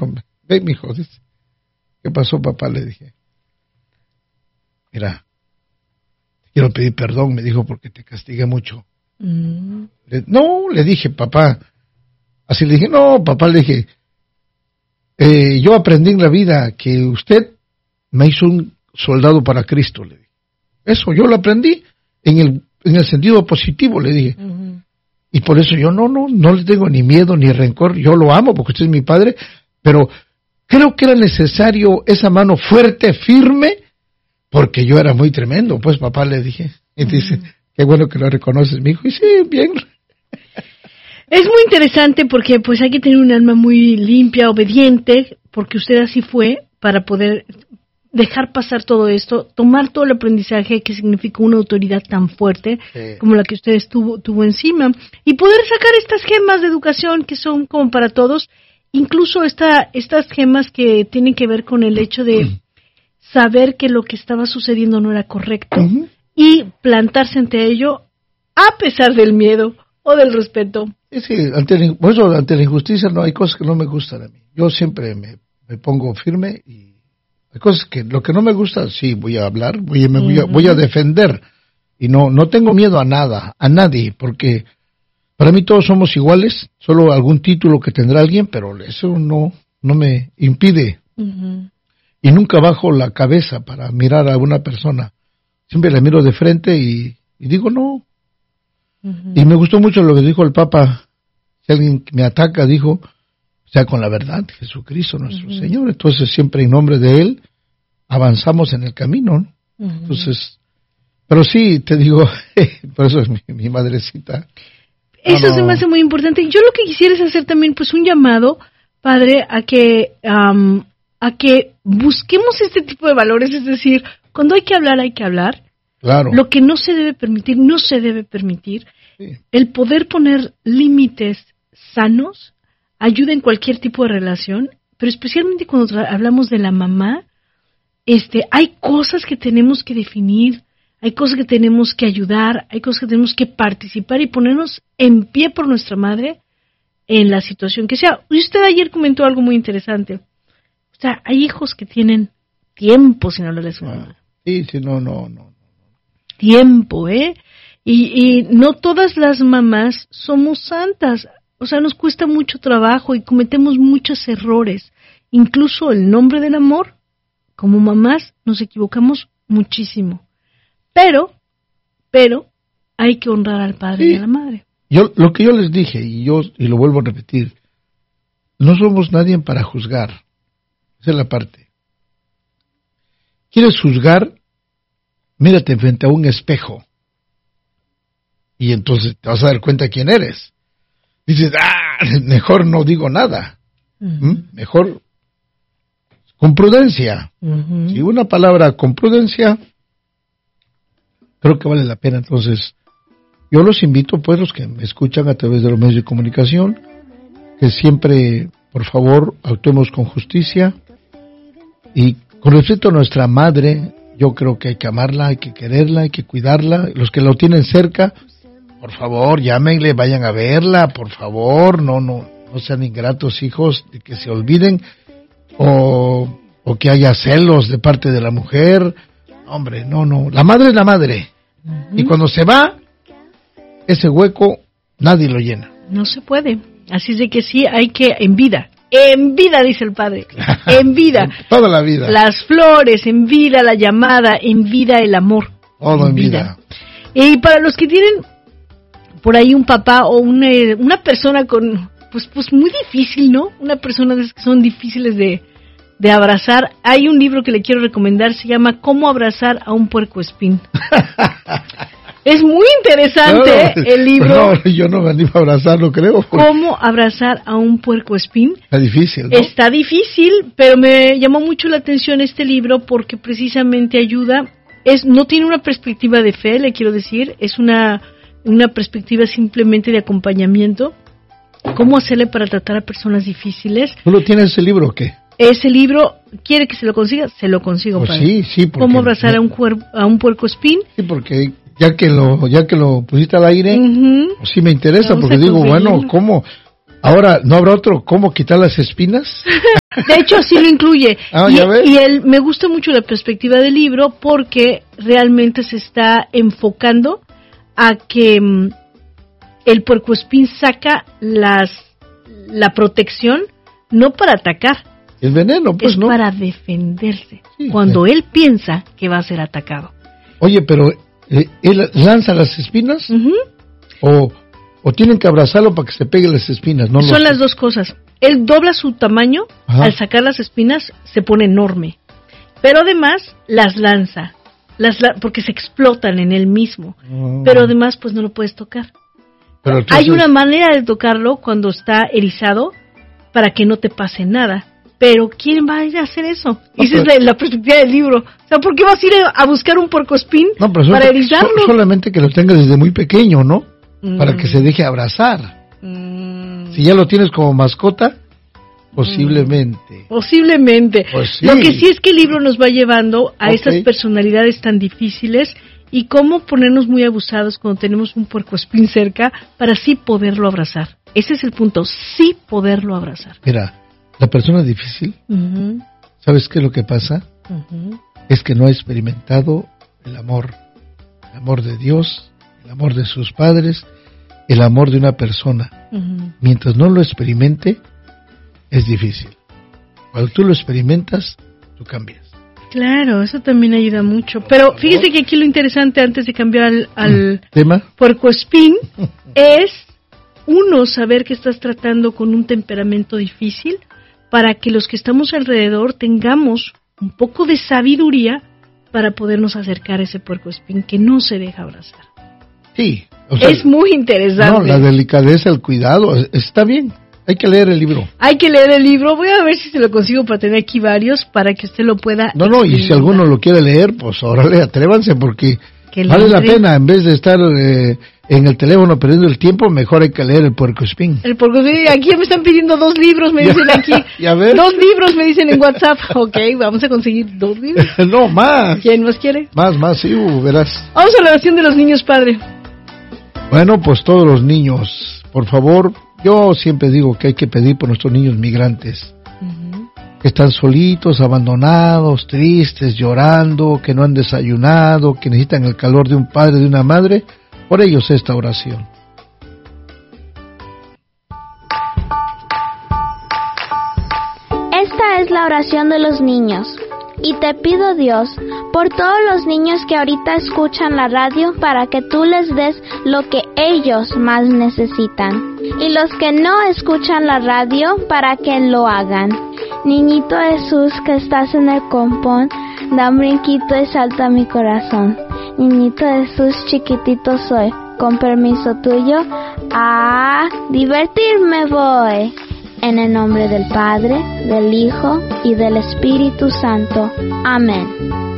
Ven, mijo, dice. ¿Qué pasó, papá? Le dije. Mira, quiero pedir perdón, me dijo, porque te castigué mucho. No, le dije, papá. Así le dije, no, papá, le dije, yo aprendí en la vida que usted me hizo un soldado para Cristo, le dije. Eso, yo lo aprendí en el sentido positivo, le dije. Y por eso yo no le tengo ni miedo ni rencor, yo lo amo porque usted es mi padre, pero creo que era necesario esa mano fuerte, firme, porque yo era muy tremendo, pues papá, le dije. Y dice, qué bueno que lo reconoces, mi hijo. Y sí, bien. Es muy interesante porque pues hay que tener un alma muy limpia, obediente, porque usted así fue, para poder dejar pasar todo esto, tomar todo el aprendizaje que significa una autoridad tan fuerte como la que usted tuvo encima, y poder sacar estas gemas de educación que son como para todos, incluso estas gemas que tienen que ver con el hecho de saber que lo que estaba sucediendo no era correcto y plantarse ante ello a pesar del miedo o del respeto. Sí, ante la injusticia no hay cosas que no me gustan a mí. Yo siempre me pongo firme, y hay cosas que lo que no me gusta, sí, voy a hablar, voy a defender, y no tengo miedo a nada, a nadie, porque para mí todos somos iguales, solo algún título que tendrá alguien, pero eso no me impide. Y nunca bajo la cabeza para mirar a una persona, siempre la miro de frente y digo no. Y me gustó mucho lo que dijo el Papa: si alguien me ataca, dijo, sea con la verdad, Jesucristo nuestro Señor. Entonces siempre en nombre de Él avanzamos en el camino, ¿no? Entonces, pero sí, te digo, por eso es mi madrecita. Eso se me hace muy importante. Yo lo que quisiera es hacer también pues un llamado, padre, a que busquemos este tipo de valores, es decir, cuando hay que hablar, hay que hablar. Claro. Lo que no se debe permitir, no se debe permitir. Sí. El poder poner límites sanos ayuda en cualquier tipo de relación, pero especialmente cuando hablamos de la mamá, hay cosas que tenemos que definir, hay cosas que tenemos que ayudar, hay cosas que tenemos que participar y ponernos en pie por nuestra madre en la situación que sea. Y usted ayer comentó algo muy interesante. O sea, hay hijos que tienen tiempo sin hablarle a su mamá. Sí, no. Tiempo, y no todas las mamás somos santas, o sea, nos cuesta mucho trabajo y cometemos muchos errores, incluso el nombre del amor, como mamás nos equivocamos muchísimo, pero hay que honrar al padre y a la madre. Lo que yo les dije, y lo vuelvo a repetir, no somos nadie para juzgar, esa es la parte. ¿Quieres juzgar? Mírate frente a un espejo y entonces te vas a dar cuenta quién eres. Dices, mejor no digo nada. Mejor con prudencia. Si una palabra con prudencia, creo que vale la pena. Entonces, yo los invito, pues, los que me escuchan a través de los medios de comunicación, que siempre, por favor, actuemos con justicia y con respeto a nuestra madre. Yo creo que hay que amarla, hay que quererla, hay que cuidarla. Los que lo tienen cerca, por favor, llámenle, vayan a verla, por favor. No sean ingratos, hijos, de que se olviden o que haya celos de parte de la mujer. Hombre, no. La madre es la madre. Y cuando se va, ese hueco nadie lo llena. No se puede. Así es de que sí, hay que, en vida, dice el padre, en vida. Toda la vida. Las flores, en vida la llamada, en vida el amor. Todo en vida. Y para los que tienen por ahí un papá o una persona con, pues muy difícil, ¿no? Una persona de esas que son difíciles de abrazar, hay un libro que le quiero recomendar, se llama ¿Cómo abrazar a un puercoespín? Es muy interesante el libro. No, yo no me animo a abrazarlo, creo. ¿Cómo abrazar a un puercoespín? Está difícil, ¿no? Está difícil, pero me llamó mucho la atención este libro porque precisamente ayuda. No tiene una perspectiva de fe, le quiero decir, es una perspectiva simplemente de acompañamiento. ¿Cómo hacerle para tratar a personas difíciles? ¿Tú lo tienes ese libro o qué? Ese libro, ¿quiere que se lo consiga? Se lo consigo, pues padre. Sí. ¿Cómo abrazar a un puercoespín? Sí, porque ya que lo pusiste al aire, pues sí me interesa, porque digo, bueno, ¿cómo? Ahora, ¿no habrá otro cómo quitar las espinas? De hecho, sí lo incluye. ¿Ya ves? Y me gusta mucho la perspectiva del libro porque realmente se está enfocando a que el puercoespín saca la protección no para atacar. El veneno, pues, ¿no? Es para defenderse. Sí, cuando él piensa que va a ser atacado. Oye, pero ¿él lanza las espinas? Uh-huh. ¿O tienen que abrazarlo para que se peguen las espinas? No. Son las dos cosas. Él dobla su tamaño, ajá, al sacar las espinas se pone enorme. Pero además las lanza, porque se explotan en él mismo. Pero además pues no lo puedes tocar. Pero entonces, hay una manera de tocarlo cuando está erizado para que no te pase nada. Pero ¿quién va a ir a hacer eso? Esa es la perspectiva del libro. O sea, ¿por qué vas a ir a buscar un puercoespín para erizarlo? Solamente que lo tengas desde muy pequeño, ¿no? Para que se deje abrazar. Si ya lo tienes como mascota, posiblemente. Posiblemente. Pues sí. Lo que sí es que el libro nos va llevando a estas personalidades tan difíciles y cómo ponernos muy abusados cuando tenemos un puercoespín cerca para sí poderlo abrazar. Ese es el punto, sí poderlo abrazar. Mira, la persona difícil, ¿sabes qué es lo que pasa? Es que no ha experimentado el amor de Dios, el amor de sus padres, el amor de una persona. Mientras no lo experimente, es difícil. Cuando tú lo experimentas, tú cambias. Claro, eso también ayuda mucho. Pero fíjese que aquí lo interesante, antes de cambiar al tema puercoespín, es uno, saber que estás tratando con un temperamento difícil para que los que estamos alrededor tengamos un poco de sabiduría para podernos acercar a ese puercoespín que no se deja abrazar. Sí. O sea, es muy interesante. No, la delicadeza, el cuidado, está bien. Hay que leer el libro. Hay que leer el libro. Voy a ver si se lo consigo para tener aquí varios, para que usted lo pueda... No, y si alguno lo quiere leer, pues órale, atrévanse, porque vale la pena. En vez de estar en el teléfono perdiendo el tiempo, mejor hay que leer el puercoespín. El puercoespín, aquí ya me están pidiendo 2 libros, me dicen aquí. ¿Ya ves? 2 libros me dicen en WhatsApp. Ok, vamos a conseguir 2 libros. No, más. ¿Quién más quiere? Más, sí, verás. Vamos a la oración de los niños, padre. Bueno, pues todos los niños, por favor, yo siempre digo que hay que pedir por nuestros niños migrantes, que están solitos, abandonados, tristes, llorando, que no han desayunado, que necesitan el calor de un padre, de una madre. Por ellos esta oración. Esta es la oración de los niños. Y te pido, Dios, por todos los niños que ahorita escuchan la radio, para que tú les des lo que ellos más necesitan. Y los que no escuchan la radio, para que lo hagan. Niñito Jesús, que estás en el compón, da un brinquito y salta mi corazón. Niñito Jesús, chiquitito soy, con permiso tuyo, a divertirme voy. En el nombre del Padre, del Hijo y del Espíritu Santo. Amén.